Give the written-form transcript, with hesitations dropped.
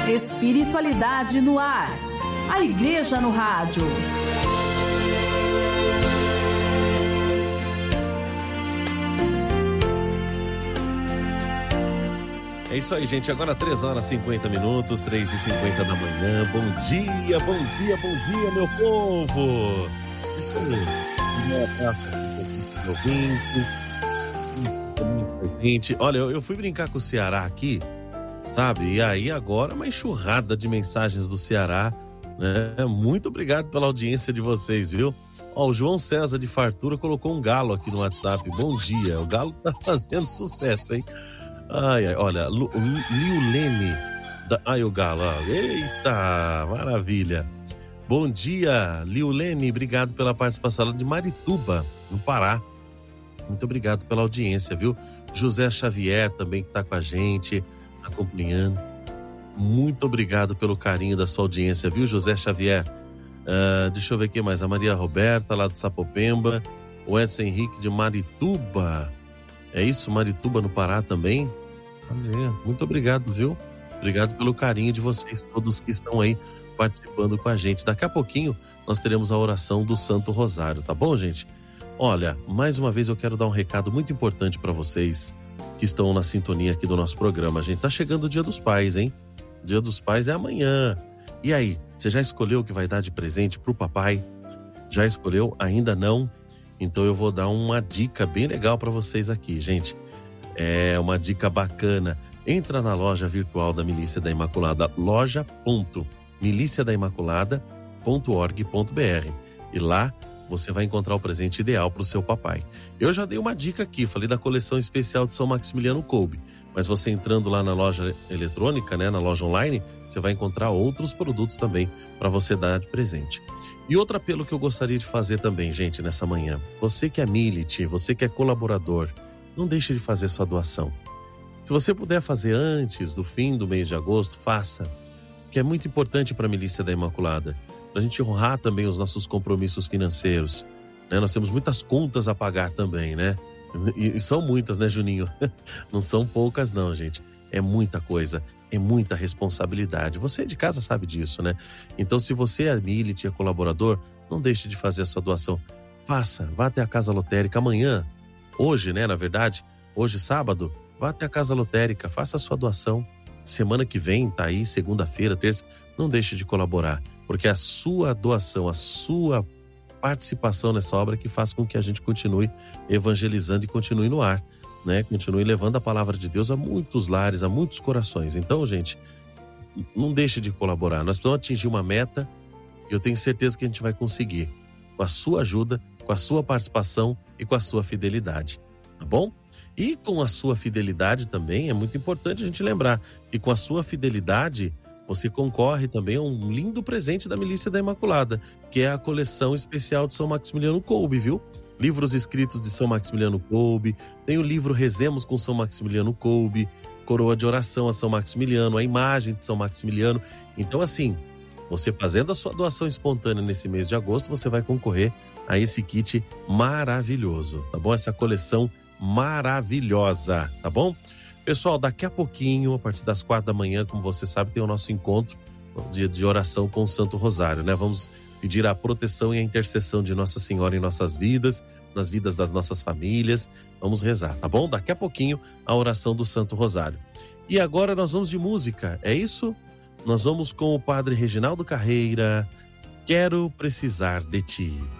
Espiritualidade no ar. A Igreja no Rádio. É isso aí, gente. Agora 3h50, 3h50 da manhã. Bom dia, bom dia, bom dia, meu povo. Olha, eu fui brincar com o Ceará aqui, sabe? E aí agora uma enxurrada de mensagens do Ceará, né? Muito obrigado pela audiência de vocês, viu? Ó, o João César de Fartura colocou um galo aqui no WhatsApp. Bom dia. O galo tá fazendo sucesso, hein? Ai, olha, Liulene. Ai, o galo, ó. Eita, maravilha. Bom dia, Liulene. Obrigado pela participação de Marituba, no Pará. Muito obrigado pela audiência, viu? José Xavier também que tá com a gente, acompanhando. Muito obrigado pelo carinho da sua audiência, viu, José Xavier? Deixa eu ver aqui mais. A Maria Roberta, lá de Sapopemba. O Edson Henrique de Marituba. É isso, Marituba no Pará também. Muito obrigado, viu? Obrigado pelo carinho de vocês todos que estão aí participando com a gente. Daqui a pouquinho nós teremos a oração do Santo Rosário, tá bom, gente? Olha, mais uma vez eu quero dar um recado muito importante para vocês que estão na sintonia aqui do nosso programa. A gente tá chegando o Dia dos Pais, hein? O Dia dos Pais é amanhã. E aí, você já escolheu o que vai dar de presente pro papai? Já escolheu? Ainda não? Então eu vou dar uma dica bem legal para vocês aqui, gente. É uma dica bacana. Entra na loja virtual da Milícia da Imaculada, loja.miliciadaimaculada.org.br, e lá você vai encontrar o presente ideal para o seu papai. Eu já dei uma dica aqui, falei da coleção especial de São Maximiliano Kolbe, mas você entrando lá na loja eletrônica, né, na loja online, você vai encontrar outros produtos também para você dar de presente. E outro apelo que eu gostaria de fazer também, gente, nessa manhã. Você que é milite, você que é colaborador, não deixe de fazer sua doação. Se você puder fazer antes do fim do mês de agosto, faça, que é muito importante para a Milícia da Imaculada, para a gente honrar também os nossos compromissos financeiros, né? Nós temos muitas contas a pagar também, né? E são muitas, né, Juninho? Não são poucas não, gente. É muita coisa, é muita responsabilidade. Você de casa sabe disso, né? Então, se você é milite, é colaborador, não deixe de fazer a sua doação. Faça, vá até a Casa Lotérica amanhã, hoje, né, na verdade, hoje sábado, vá até a Casa Lotérica, faça a sua doação. Semana que vem, tá aí, segunda-feira, terça, não deixe de colaborar, porque a sua doação, a sua participação nessa obra que faz com que a gente continue evangelizando e continue no ar, né? Continue levando a palavra de Deus a muitos lares, a muitos corações. Então, gente, não deixe de colaborar. Nós precisamos atingir uma meta e eu tenho certeza que a gente vai conseguir, com a sua ajuda, com a sua participação e com a sua fidelidade, tá bom? E com a sua fidelidade também, é muito importante a gente lembrar que com a sua fidelidade você concorre também a um lindo presente da Milícia da Imaculada, que é a coleção especial de São Maximiliano Kolbe, viu? Livros escritos de São Maximiliano Kolbe, tem o livro Rezemos com São Maximiliano Kolbe, Coroa de Oração a São Maximiliano, a imagem de São Maximiliano. Então, assim, você fazendo a sua doação espontânea nesse mês de agosto, você vai concorrer a esse kit maravilhoso, tá bom? Essa coleção maravilhosa, tá bom? Pessoal, daqui a pouquinho, a partir das 4 da manhã, como você sabe, tem o nosso encontro, o dia de oração com o Santo Rosário, né? Vamos pedir a proteção e a intercessão de Nossa Senhora em nossas vidas, nas vidas das nossas famílias. Vamos rezar, tá bom? Daqui a pouquinho, a oração do Santo Rosário. E agora nós vamos de música, é isso? Nós vamos com o Padre Reginaldo Carreira, Quero Precisar de Ti.